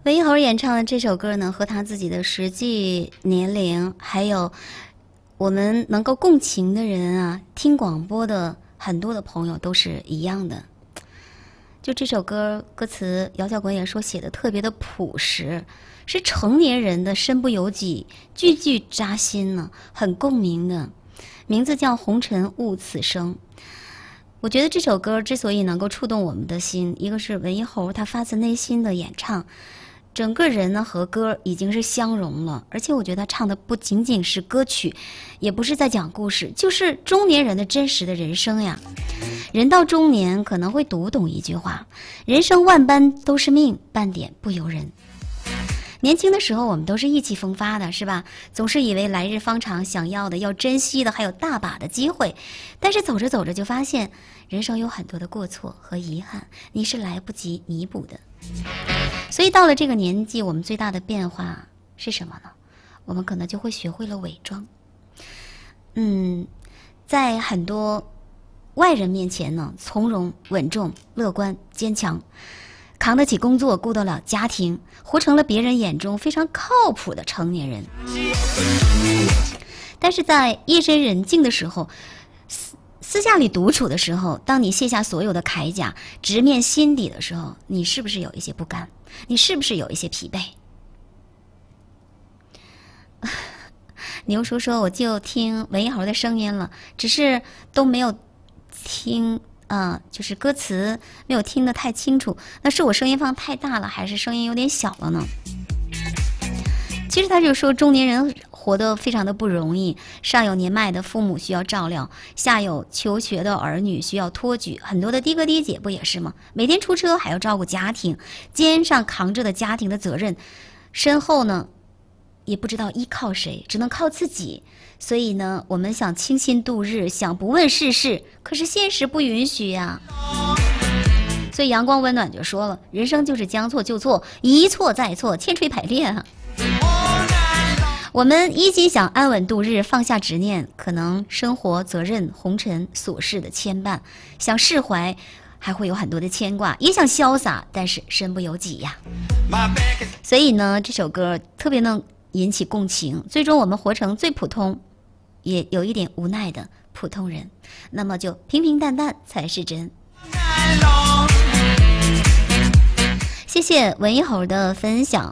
韦一猴演唱的这首歌呢，和他自己的实际年龄，还有我们能够共情的人啊，听广播的很多的朋友都是一样的。就这首歌歌词，姚小滚也说写的特别的朴实，是成年人的身不由己，句句扎心呢，很共鸣的。名字叫《红尘误此生》。我觉得这首歌之所以能够触动我们的心，一个是韦一猴他发自内心的演唱，整个人呢和歌已经是相融了，而且我觉得他唱的不仅仅是歌曲，也不是在讲故事，就是中年人的真实的人生呀。人到中年可能会读懂一句话：人生万般都是命，半点不由人。年轻的时候我们都是意气风发的，是吧？总是以为来日方长，想要的要珍惜的还有大把的机会，但是走着走着就发现人生有很多的过错和遗憾，你是来不及弥补的。所以到了这个年纪，我们最大的变化是什么呢？我们可能就会学会了伪装。在很多外人面前呢，从容稳重乐观坚强，扛得起工作，顾得了家庭，活成了别人眼中非常靠谱的成年人。但是在夜深人静的时候，私下里独处的时候，当你卸下所有的铠甲，直面心底的时候，你是不是有一些不甘？你是不是有一些疲惫？牛叔说我就听韦一猴的声音了，只是都没有听就是歌词没有听得太清楚，那是我声音放太大了，还是声音有点小了呢？其实他就说中年人活得非常的不容易，上有年迈的父母需要照料，下有求学的儿女需要托举，很多的的哥的姐不也是吗？每天出车还要照顾家庭，肩上扛着的家庭的责任，身后呢也不知道依靠谁，只能靠自己。所以呢，我们想清心度日，想不问世事，可是现实不允许呀。所以阳光温暖就说了，人生就是将错就错，一错再错，千锤百炼啊。我们一心想安稳度日，放下执念，可能生活责任红尘琐事的牵绊，想释怀还会有很多的牵挂，也想潇洒，但是身不由己呀。所以呢，这首歌特别能引起共情，最终我们活成最普通也有一点无奈的普通人，那么就平平淡淡才是真。谢谢文一猴的分享。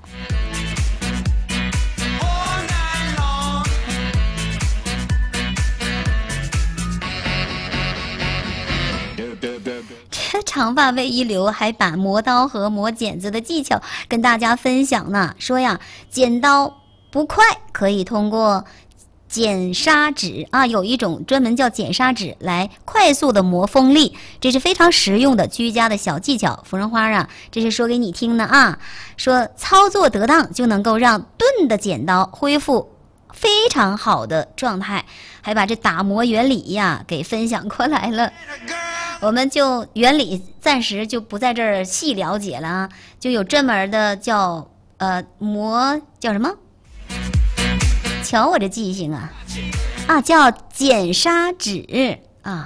这长发为一流，还把磨刀和磨剪子的技巧跟大家分享呢，说呀，剪刀不快可以通过剪砂纸有一种专门叫剪砂纸来快速的磨锋利，这是非常实用的居家的小技巧。芙蓉花这是说给你听的啊，说操作得当就能够让钝的剪刀恢复非常好的状态，还把这打磨原理给分享过来了。我们就原理暂时就不在这儿细了解了，就有专门的叫磨叫什么？瞧我这记性叫剪砂纸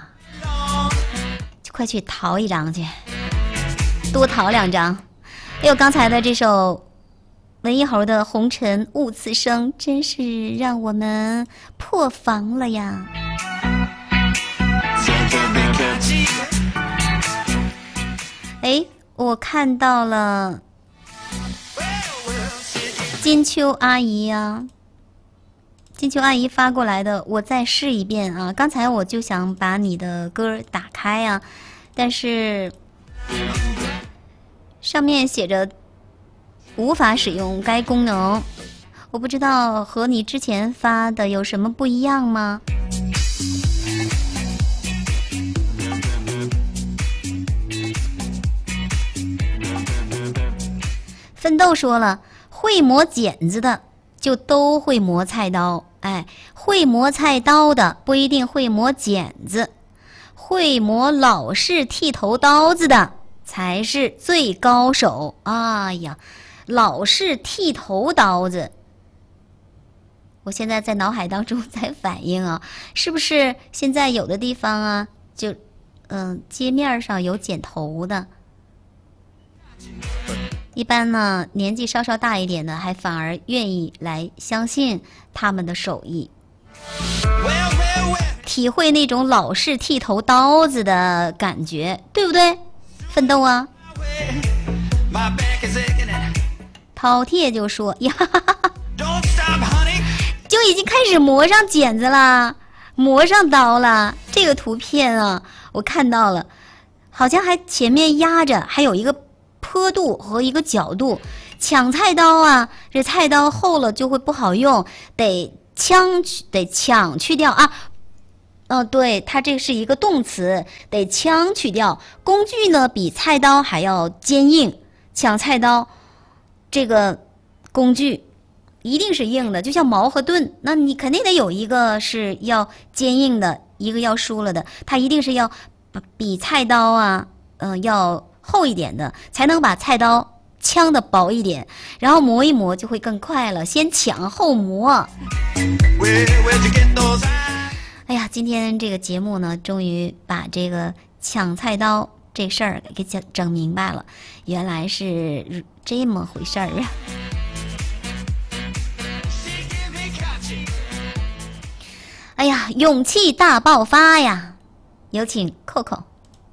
就快去淘一张去，多淘2张。还有刚才的这首文一猴的《红尘误此生》，真是让我们破防了呀。我看到了金秋阿姨金秋阿姨发过来的，我再试一遍刚才我就想把你的歌打开但是上面写着无法使用该功能，我不知道和你之前发的有什么不一样吗？奋斗说了，会磨剪子的就都会磨菜刀，会磨菜刀的不一定会磨剪子，会磨老式剃头刀子的才是最高手。老式剃头刀子，我现在在脑海当中在反应是不是现在有的地方就街面上有剪头的， 一般呢，年纪稍稍大一点的，还反而愿意来相信他们的手艺，体会那种老式剃头刀子的感觉，对不对？奋斗啊！饕餮就说呀，就已经开始磨上剪子了，磨上刀了。这个图片啊，我看到了，好像还前面压着，还有一个坡度和一个角度。抢菜刀啊，这菜刀厚了就会不好用，得抢去掉啊。对，它这是一个动词，得抢去掉。工具呢比菜刀还要坚硬，抢菜刀这个工具一定是硬的，就像矛和盾，那你肯定得有一个是要坚硬的，一个要疏了的，它一定是要比菜刀啊，要厚一点的，才能把菜刀枪的薄一点，然后磨一磨就会更快了。先抢后磨。哎呀，今天这个节目呢，终于把这个抢菜刀这事儿给整明白了，原来是这么回事儿啊！哎呀，勇气大爆发呀！有请 Coco。